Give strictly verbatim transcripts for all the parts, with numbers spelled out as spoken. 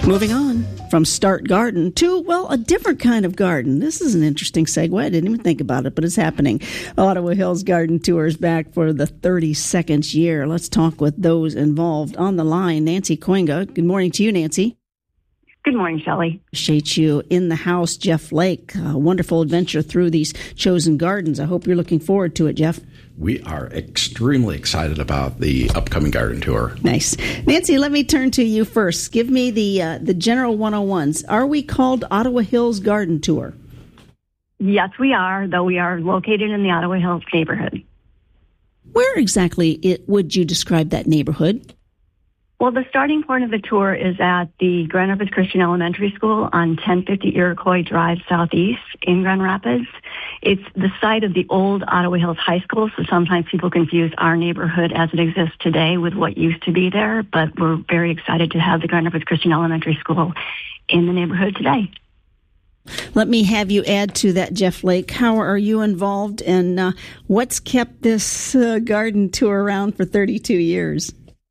Moving on from Start Garden to, well, a different kind of garden. This is an interesting segue. I didn't even think about it, but it's happening. Ottawa Hills Garden Tour is back for the thirty-second year. Let's talk with those involved. On the line, Nancy Coinga. Good morning to you, Nancy. Good morning, Shelley. Appreciate you in the house, Jeff Lake. A wonderful adventure through these chosen gardens. I hope you're looking forward to it, Jeff. We are extremely excited about the upcoming garden tour. Nice. Nancy, let me turn to you first. Give me the uh, the general one oh ones. Are we called Ottawa Hills Garden Tour? Yes, we are, though we are located in the Ottawa Hills neighborhood. Where exactly it, would you describe that neighborhood? Well, the starting point of the tour is at the Grand Rapids Christian Elementary School on ten fifty Iroquois Drive Southeast in Grand Rapids. It's the site of the old Ottawa Hills High School, so sometimes people confuse our neighborhood as it exists today with what used to be there, but we're very excited to have the Grand Rapids Christian Elementary School in the neighborhood today. Let me have you add to that, Jeff Lake. How are you involved, and uh, what's kept this uh, garden tour around for thirty-two years?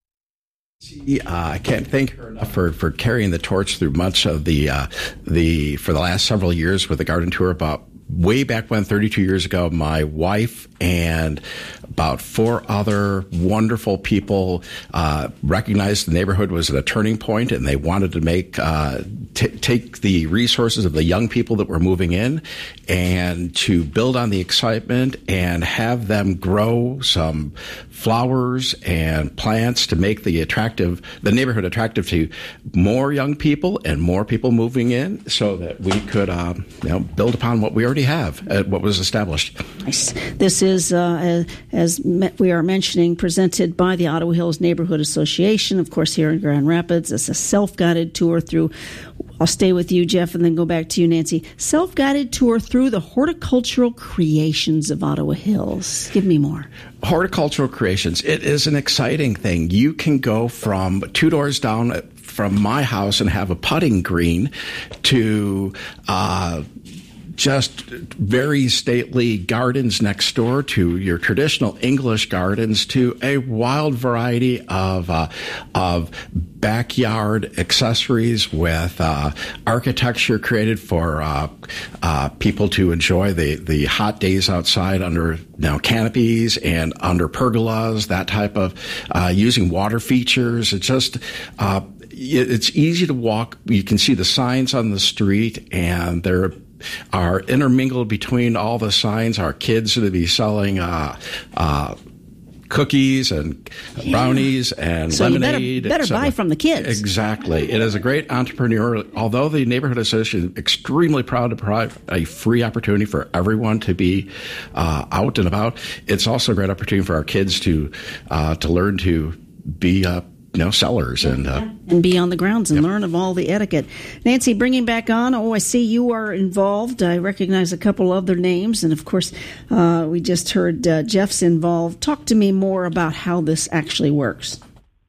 Uh, I can't thank her enough for, for carrying the torch through much of the uh, the for the last several years with the garden tour. About way back when, thirty-two years ago, my wife and about four other wonderful people uh, recognized the neighborhood was at a turning point, and they wanted to make uh, t- take the resources of the young people that were moving in and to build on the excitement and have them grow some flowers and plants to make the attractive the neighborhood attractive to more young people and more people moving in, so that we could uh, you know build upon what we already have, uh, what was established. Nice. This is, uh, as we are mentioning, presented by the Ottawa Hills Neighborhood Association, of course, here in Grand Rapids. It's a self-guided tour through, I'll stay with you, Jeff, and then go back to you, Nancy. Self-guided tour through the horticultural creations of Ottawa Hills. Give me more. Horticultural creations. It is an exciting thing. You can go from two doors down from my house and have a putting green to uh, just very stately gardens next door, to your traditional English gardens, to a wild variety of uh, of backyard accessories with uh, architecture created for uh, uh, people to enjoy the, the hot days outside under you know, canopies and under pergolas, that type of uh, using water features. It's just uh, it's easy to walk. You can see the signs on the street, and they're are intermingled between all the signs. Our kids will be selling uh, uh, cookies and yeah. brownies and so lemonade. You better, better buy from the kids. Exactly. It is a great entrepreneur. Although the Neighborhood Association is extremely proud to provide a free opportunity for everyone to be uh, out and about, it's also a great opportunity for our kids to uh, to learn to be uh, you know, sellers and uh, and be on the grounds and yep. learn of all the etiquette. Nancy, bringing back on. Oh, I see you are involved. I recognize a couple other names, and of course, uh, we just heard uh, Jeff's involved. Talk to me more about how this actually works.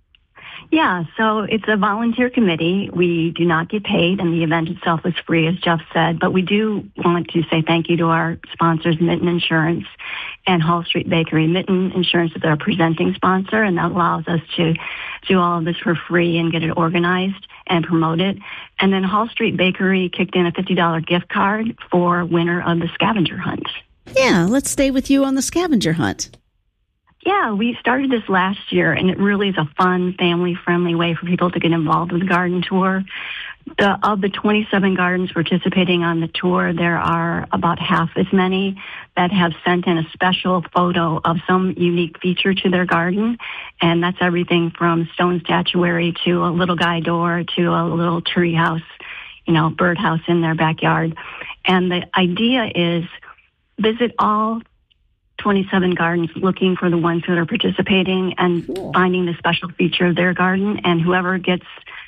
Yeah, so it's a volunteer committee. We do not get paid, and the event itself is free, as Jeff said. But we do want to say thank you to our sponsors, Mitten Insurance and Hall Street Bakery. Mitten Insurance is our presenting sponsor, and that allows us to do all of this for free and get it organized and promote it. And then Hall Street Bakery kicked in a fifty dollars gift card for winner of the scavenger hunt. Yeah, let's stay with you on the scavenger hunt. Yeah, we started this last year, and it really is a fun, family-friendly way for people to get involved with the garden tour. The, of the twenty-seven gardens participating on the tour, there are about half as many that have sent in a special photo of some unique feature to their garden, and that's everything from stone statuary to a little guy door to a little tree house, you know, birdhouse in their backyard. And the idea is visit all twenty-seven gardens, looking for the ones that are participating and cool. finding the special feature of their garden, and whoever gets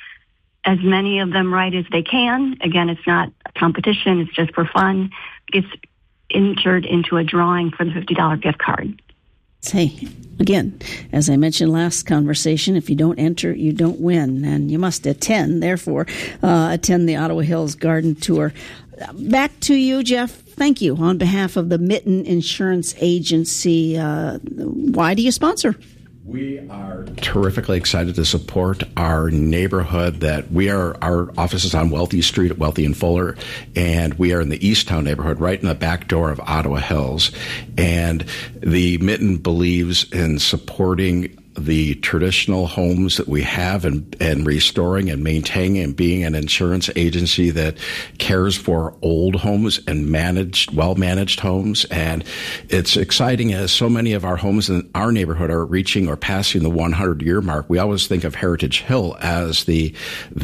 as many of them right as they can, again, it's not a competition, it's just for fun, gets entered into a drawing for the fifty dollars gift card. Hey, again, as I mentioned last conversation, if you don't enter, you don't win, and you must attend, therefore, uh, attend the Ottawa Hills Garden Tour. Back to you, Jeff. Thank you. On behalf of the Mitten Insurance Agency, uh, why do you sponsor? We are terrifically excited to support our neighborhood. That we are, our office is on Wealthy Street at Wealthy and Fuller, and we are in the Easttown neighborhood, right in the back door of Ottawa Hills. And the Mitten believes in supporting the traditional homes that we have and, and restoring and maintaining and being an insurance agency that cares for old homes and managed, well-managed homes. And it's exciting as so many of our homes in our neighborhood are reaching or passing the one hundred year mark. We always think of Heritage Hill as the